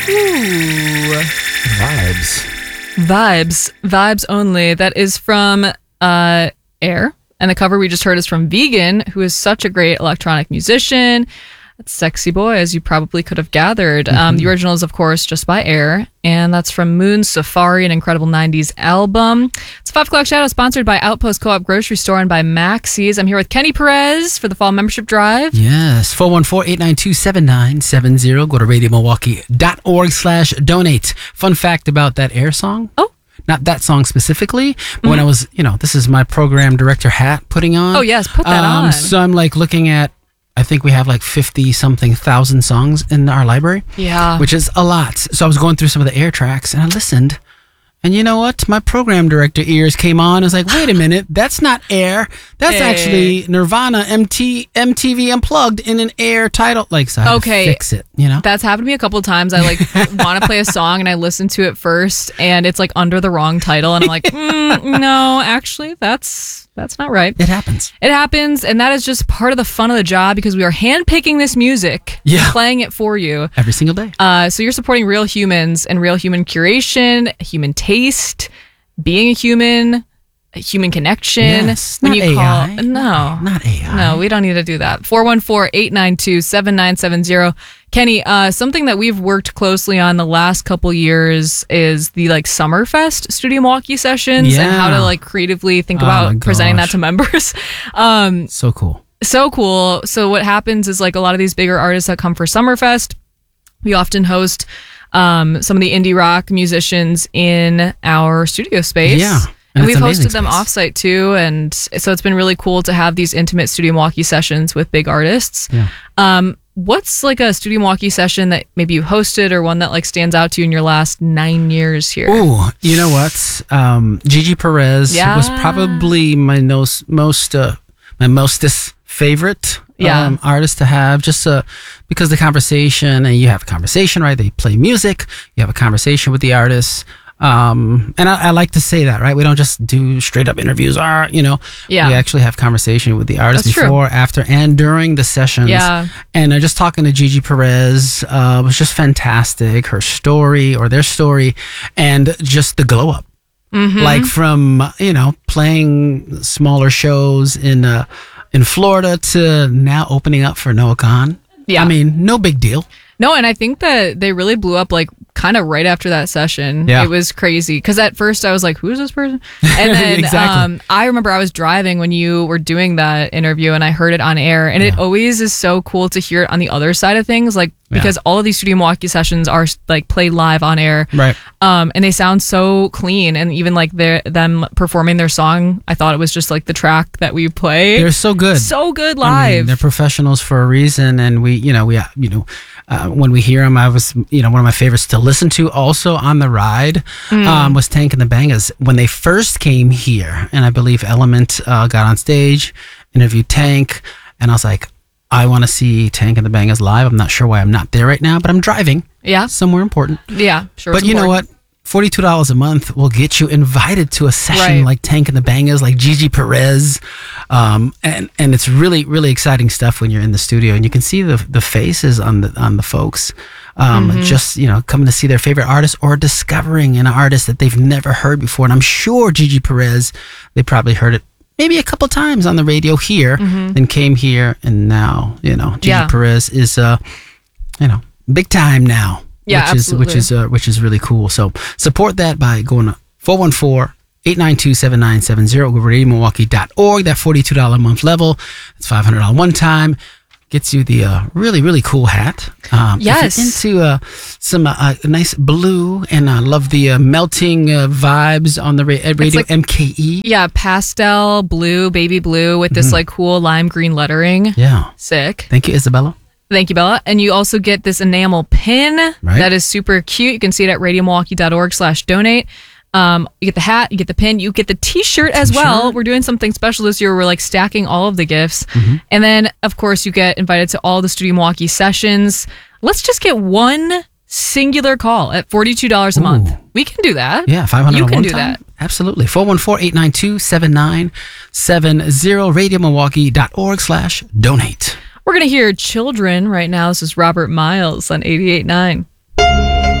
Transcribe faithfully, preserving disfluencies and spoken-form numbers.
Ooh. Vibes. Vibes. Vibes only. That is from uh, Air. And the cover we just heard is from Vegan, who is such a great electronic musician. That's Sexy Boy, as you probably could have gathered. Mm-hmm. Um, the original is, of course, just by Air. And that's from Moon Safari, an incredible nineties album. It's Five O'Clock Shadow, sponsored by Outpost Co-op Grocery Store and by Maxie's. I'm here with Kenny Perez for the Fall Membership Drive. Yes, four one four, eight nine two, seven nine seven zero. Go to radio milwaukee dot org slash donate. Fun fact about that Air song. Oh. Not that song specifically, but mm-hmm. when I was, you know, this is my program director hat putting on. Oh, yes, put that um, on. So I'm like looking at, I think we have like fifty something thousand songs in our library. Yeah. Which is a lot. So I was going through some of the Air tracks and I listened. And you know what? My program director ears came on. I was like, wait a minute. That's not Air. That's hey. actually Nirvana M T, M T V Unplugged in an Air title. Like, so I had okay. to fix it, you know? That's happened to me a couple of times. I like want to play a song and I listen to it first and it's like under the wrong title. And I'm like, mm, no, actually, that's that's not right. It happens. It happens. And that is just part of the fun of the job because we are handpicking this music, yeah. playing it for you. Every single day. Uh, so you're supporting real humans and real human curation, human taste, being a human, a human connection. Yes, when not you A I. call, no, not A I. No, we don't need to do that. four one four, eight nine two, seven nine seven zero. Kenny, uh, something that we've worked closely on the last couple years is the like Summerfest Studio Milwaukee sessions yeah. and how to like creatively think oh about presenting that to members. um, so cool. So cool. So what happens is like a lot of these bigger artists that come for Summerfest, we often host um, some of the indie rock musicians in our studio space. Yeah. And, and we've hosted space. them offsite too. And so it's been really cool to have these intimate Studio Milwaukee sessions with big artists. Yeah. Um, what's like a Studio Milwaukee session that maybe you hosted or one that like stands out to you in your last nine years here? Oh, you know what? Um, Gigi Perez yeah. was probably my most, most uh, my mostest favorite yeah. um, artist to have, just uh, because the conversation, and you have a conversation, right? They play music, you have a conversation with the artists. Um, and I, I like to say that, right? We don't just do straight up interviews, or, you know, yeah. we actually have conversation with the artists That's before, true. after, and during the sessions. Yeah. And uh, just talking to Gigi Perez uh, was just fantastic. Her story or their story and just the glow up. Mm-hmm. Like from, you know, playing smaller shows in, uh, in Florida to now opening up for Noah Kahan. Yeah. I mean, no big deal. No, and I think that they really blew up like kind of right after that session. Yeah. It was crazy because at first I was like, who is this person? And then exactly. um, I remember I was driving when you were doing that interview and I heard it on air. And yeah. it always is so cool to hear it on the other side of things, like because yeah. all of these Studio Milwaukee sessions are like played live on air. Right. Um, and they sound so clean. And even like their, them performing their song, I thought it was just like the track that we play. They're so good. So good live. I mean, they're professionals for a reason. And we, you know, we, you know, uh, when we hear them, I was, you know, one of my favorites to listen to also on the ride mm. um, was Tank and the Bangas. When they first came here, and I believe Element uh, got on stage, interviewed Tank, and I was like, I want to see Tank and the Bangas live. I'm not sure why I'm not there right now, but I'm driving. Yeah. Somewhere important. Yeah, sure. But you know what? forty-two dollars a month will get you invited to a session right. like Tank and the Bangas, like Gigi Perez. Um, and, and it's really, really exciting stuff when you're in the studio and you can see the the faces on the on the folks. Um, mm-hmm. Just, you know, coming to see their favorite artist or discovering an artist that they've never heard before. And I'm sure Gigi Perez, they probably heard it maybe a couple times on the radio here, mm-hmm. then came here, and now, you know, Gigi yeah. Perez is, uh, you know, big time now. Yeah, which absolutely. is which is uh, which is really cool. So support that by going to four one four, eight nine two, seven nine seven zero. Go to radio milwaukee dot org. That forty-two dollars a month level. It's five hundred dollars one time. Gets you the uh, really, really cool hat. Um, yes. If you're into uh, some uh, nice blue, and I uh, love the uh, melting uh, vibes on the ra- radio like, M K E. Yeah, pastel blue, baby blue with this mm-hmm. like cool lime green lettering. Yeah. Sick. Thank you, Isabella. Thank you, Bella. And you also get this enamel pin right. that is super cute. You can see it at radio milwaukee dot org slash donate. Um, you get the hat, you get the pin, you get the t-shirt as T-shirt. well. We're doing something special this year. We're like stacking all of the gifts. Mm-hmm. And then, of course, you get invited to all the Studio Milwaukee sessions. Let's just get one singular call at forty-two dollars a Ooh. month. We can do that. Yeah, five hundred dollars You can one do time. that. Absolutely. four one four, eight nine two, seven nine seven zero. radio milwaukee dot org slash donate. We're going to hear Children right now. This is Robert Miles on eighty-eight point nine.